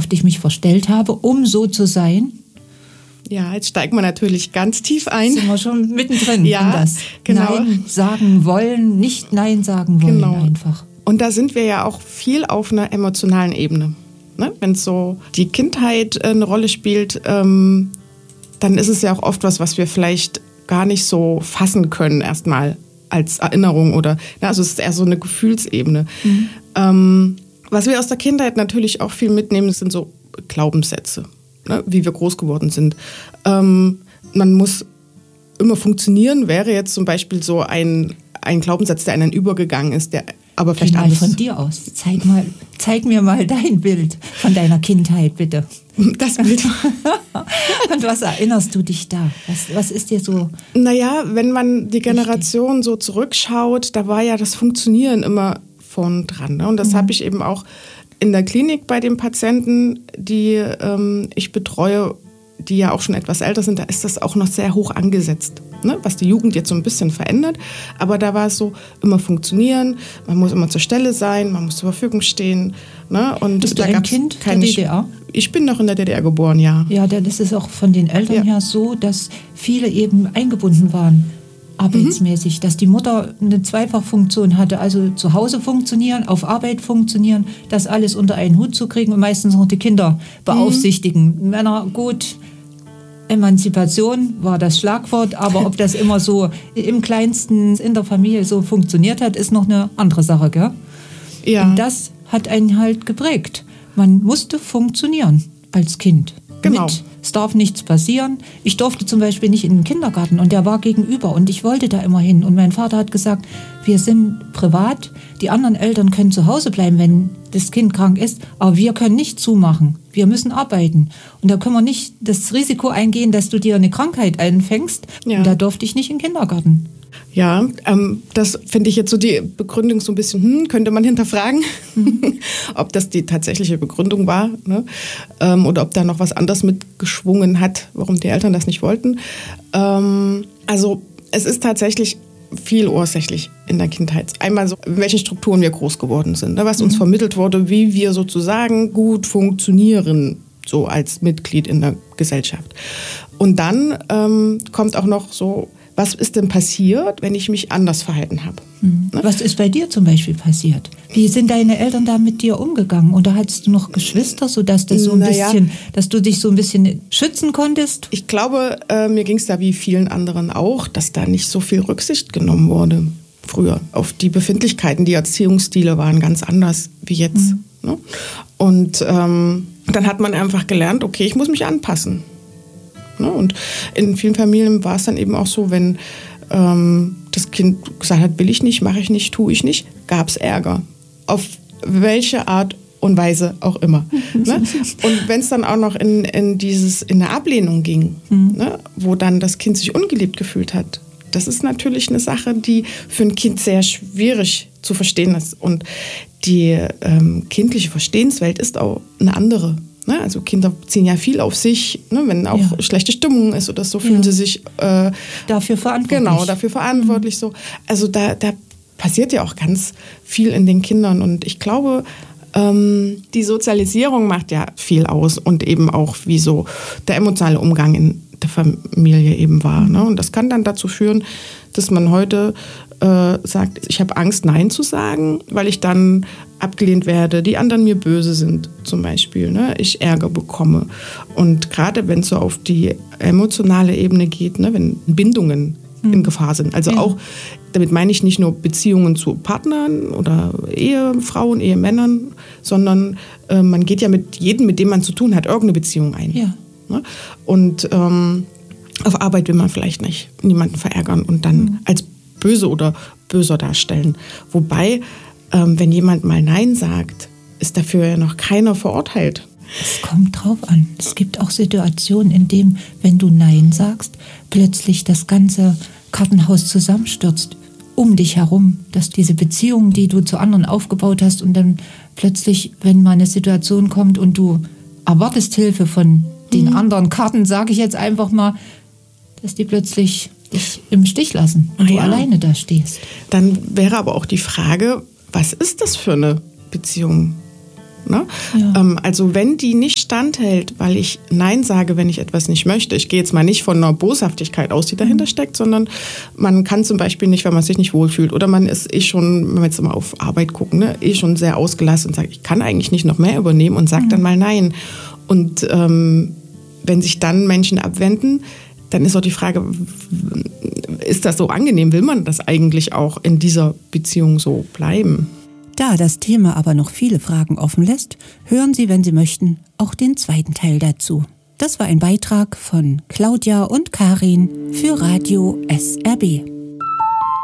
oft ich mich verstellt habe, um so zu sein. Ja, jetzt steigt man natürlich ganz tief ein. Sind wir schon mittendrin ja, in das genau. Nein sagen wollen, nicht Nein sagen wollen einfach. Und da sind wir ja auch viel auf einer emotionalen Ebene. Ne? Wenn so die Kindheit eine Rolle spielt, dann ist es ja auch oft was wir vielleicht gar nicht so fassen können erstmal als Erinnerung oder, also es ist eher so eine Gefühlsebene. Was wir aus der Kindheit natürlich auch viel mitnehmen, sind so Glaubenssätze, ne? Wie wir groß geworden sind. Man muss immer funktionieren, wäre jetzt zum Beispiel so ein Glaubenssatz, der einen übergegangen ist, der aber vielleicht mal anders. Von dir aus. Zeig mir mal dein Bild von deiner Kindheit, bitte. Das Bild. Und was erinnerst du dich da? Was ist dir so? Naja, wenn man die Generation so zurückschaut, da war ja das Funktionieren immer vorn dran. Ne? Und das habe ich eben auch in der Klinik bei den Patienten, die ich betreue, die ja auch schon etwas älter sind, da ist das auch noch sehr hoch angesetzt, ne? Was die Jugend jetzt so ein bisschen verändert. Aber da war es so, immer funktionieren, man muss immer zur Stelle sein, man muss zur Verfügung stehen. Ne? Und bist da du ein Kind der DDR? Ich bin noch in der DDR geboren, ja. Ja, das ist auch von den Eltern her so, dass viele eben eingebunden waren, arbeitsmäßig, dass die Mutter eine Zweifachfunktion hatte, also zu Hause funktionieren, auf Arbeit funktionieren, das alles unter einen Hut zu kriegen und meistens noch die Kinder beaufsichtigen. Männer, gut, Emanzipation war das Schlagwort, aber ob das immer so im Kleinsten in der Familie so funktioniert hat, ist noch eine andere Sache, gell? Ja. Und das hat einen halt geprägt. Man musste funktionieren als Kind. Genau. Es darf nichts passieren. Ich durfte zum Beispiel nicht in den Kindergarten und der war gegenüber und ich wollte da immer hin. Und mein Vater hat gesagt, wir sind privat, die anderen Eltern können zu Hause bleiben, wenn das Kind krank ist, aber wir können nicht zumachen. Wir müssen arbeiten. Und da können wir nicht das Risiko eingehen, dass du dir eine Krankheit einfängst. Ja. Und da durfte ich nicht in den Kindergarten. Ja, das finde ich jetzt so die Begründung so ein bisschen, könnte man hinterfragen, ob das die tatsächliche Begründung war, ne? Oder ob da noch was anderes mitgeschwungen hat, warum die Eltern das nicht wollten. Also es ist tatsächlich viel ursächlich in der Kindheit. Einmal so, in welchen Strukturen wir groß geworden sind, ne? Was uns vermittelt wurde, wie wir sozusagen gut funktionieren, so als Mitglied in der Gesellschaft. Und dann kommt auch noch so, was ist denn passiert, wenn ich mich anders verhalten habe? Ne? Was ist bei dir zum Beispiel passiert? Wie sind deine Eltern da mit dir umgegangen? Oder hattest du noch Geschwister, sodass das so ein bisschen, dass du dich so ein bisschen schützen konntest? Ich glaube, mir ging es da wie vielen anderen auch, dass da nicht so viel Rücksicht genommen wurde früher auf die Befindlichkeiten. Die Erziehungsstile waren ganz anders wie jetzt. Ne? Und dann hat man einfach gelernt, okay, ich muss mich anpassen. Und in vielen Familien war es dann eben auch so, wenn das Kind gesagt hat, will ich nicht, mache ich nicht, tue ich nicht, gab es Ärger. Auf welche Art und Weise auch immer. Ne? Und wenn es dann auch noch in eine Ablehnung ging, ne? Wo dann das Kind sich ungeliebt gefühlt hat, das ist natürlich eine Sache, die für ein Kind sehr schwierig zu verstehen ist. Und die kindliche Verstehenswelt ist auch eine andere. Ne? Also Kinder ziehen ja viel auf sich, ne? Wenn auch schlechte Stimmung ist oder so, fühlen sie sich dafür verantwortlich. Genau, dafür verantwortlich. So. Also da passiert ja auch ganz viel in den Kindern. Und ich glaube, die Sozialisierung macht ja viel aus und eben auch, wie so der emotionale Umgang in der Familie eben war. Ne? Und das kann dann dazu führen, dass man heute sagt, ich habe Angst, Nein zu sagen, weil ich dann abgelehnt werde, die anderen mir böse sind zum Beispiel, ne? Ich Ärger bekomme. Und gerade wenn es so auf die emotionale Ebene geht, ne? Wenn Bindungen in Gefahr sind, also auch, damit meine ich nicht nur Beziehungen zu Partnern oder Ehefrauen, Ehemännern, sondern man geht ja mit jedem, mit dem man zu tun hat, irgendeine Beziehung ein. Ja. Ne? Und auf Arbeit will man vielleicht nicht niemanden verärgern und dann als böse oder böser darstellen. Wobei, wenn jemand mal Nein sagt, ist dafür ja noch keiner verurteilt. Es kommt drauf an. Es gibt auch Situationen, in denen, wenn du Nein sagst, plötzlich das ganze Kartenhaus zusammenstürzt um dich herum, dass diese Beziehungen, die du zu anderen aufgebaut hast und dann plötzlich, wenn mal eine Situation kommt und du erwartest Hilfe von den anderen Karten, sage ich jetzt einfach mal, dass die plötzlich dich im Stich lassen und du alleine da stehst. Dann wäre aber auch die Frage, was ist das für eine Beziehung? Ne? Ja. Also wenn die nicht standhält, weil ich Nein sage, wenn ich etwas nicht möchte. Ich gehe jetzt mal nicht von einer Boshaftigkeit aus, die dahinter steckt, sondern man kann zum Beispiel nicht, wenn man sich nicht wohlfühlt oder man ist schon, wenn wir jetzt mal auf Arbeit gucken, ne, schon sehr ausgelassen und sagt, ich kann eigentlich nicht noch mehr übernehmen und sagt dann mal Nein. Und wenn sich dann Menschen abwenden, dann ist auch die Frage, ist das so angenehm? Will man das eigentlich auch in dieser Beziehung so bleiben? Da das Thema aber noch viele Fragen offen lässt, hören Sie, wenn Sie möchten, auch den zweiten Teil dazu. Das war ein Beitrag von Claudia und Karin für Radio SRB.